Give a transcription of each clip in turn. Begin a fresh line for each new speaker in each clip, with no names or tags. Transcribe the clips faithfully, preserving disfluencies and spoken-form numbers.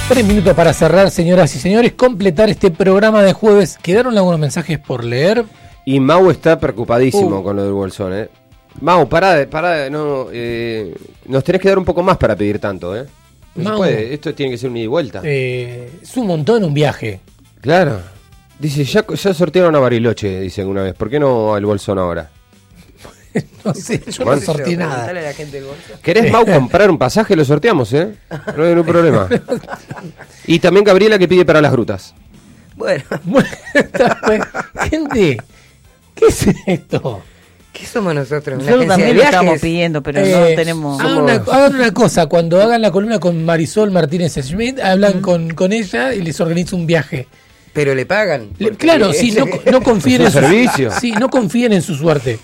Tres minutos para cerrar, señoras y señores, completar este programa de jueves. ¿Quedaron algunos mensajes por leer?
Y Mau está preocupadísimo
Uh.
con lo del bolsón, ¿eh? Mau, pará, de- pará, de- no, eh, nos tenés que dar un poco más para pedir tanto, ¿eh? No se
Mau.
puede, esto tiene que ser un ida y vuelta.
Eh, es un montón un viaje.
Claro. Dice, ya, ya sortearon a Bariloche, dicen una vez. ¿Por qué no al bolsón ahora?
No sé, yo
Bueno.
no sorteé nada.
Preguntale a la gente del bolso.
¿Querés, Mau, comprar un pasaje? Lo sorteamos, ¿eh? No hay ningún problema. Y también Gabriela que pide para las grutas.
Bueno,
Bueno, está bien. Gente, ¿qué es esto?
¿qué somos nosotros? ¿Una
Nosotros
agencia de
también lo estamos
viajes?
pidiendo, pero
Eh,
no tenemos...
Hagan una, hagan una cosa, cuando hagan la columna con Marisol Martínez Schmidt, hablan con, con ella y les organiza un viaje.
Pero le pagan.
Le-
porque-
claro, sí, no, no confíen en
¿Es un
su
servicio?
Sí, no confíen en su suerte.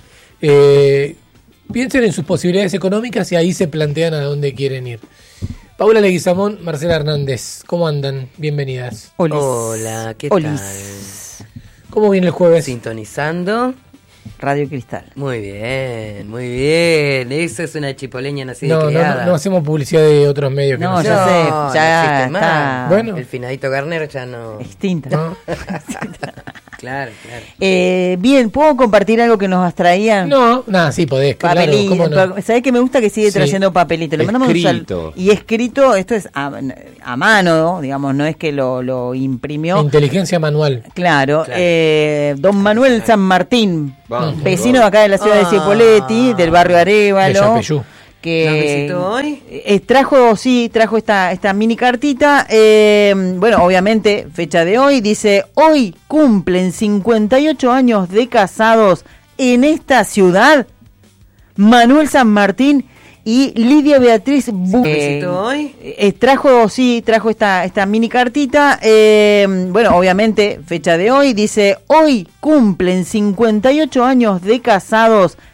Eh, piensen en sus posibilidades económicas y ahí se plantean a dónde quieren ir. Paula Leguizamón, Marcela Hernández, ¿cómo andan? Bienvenidas.
Olis.
Hola, ¿qué
Olis.
¿Cómo viene el
tal?
jueves?
Sintonizando.
Radio Cristal.
Muy bien, muy bien. Eso es una chipoleña nacida
No,
y
no,
criada.
no, no hacemos publicidad de otros medios que
No,
no,
ya
sean.
sé,
no
ya
existe
está.
más.
Bueno.
El finadito Garner ya no.
Extinta.
¿No?
Claro, claro.
Eh, bien, ¿puedo compartir algo que nos traían?
No, nada, sí podés, claro,
Papelito.
¿cómo no?
¿Sabés que me gusta que sigue
Sí.
trayendo papelito? Le mandamos un
Escrito.
sal- y escrito, esto es a, a mano, digamos, no es que lo, lo imprimió.
Inteligencia manual.
Claro,
Claro.
eh, don Manuel San Martín,
Vamos,
vecino de
vamos.
acá de la ciudad de
Ah.
Cipolletti, del barrio
De
Arévalo,
Yapeyú.
¿Nos
que
visitó hoy?
eh, trajo, sí, trajo esta, esta mini cartita, eh, bueno, obviamente, fecha de hoy, dice, hoy cumplen cincuenta y ocho años de casados en esta ciudad, Manuel San Martín y Lidia Beatriz Bu-
¿Nos visitó hoy?
eh, trajo, sí, trajo esta, esta mini cartita, eh, bueno, obviamente, fecha de hoy, dice, hoy cumplen cincuenta y ocho años de casados